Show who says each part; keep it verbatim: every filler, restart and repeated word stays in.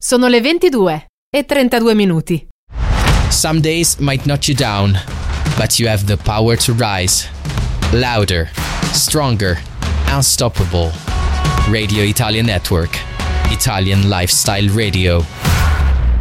Speaker 1: Sono le ventidue e trentadue minuti.
Speaker 2: Some days might knock you down, but you have the power to rise. Louder, stronger, unstoppable. Radio Italia Network. Italian Lifestyle Radio.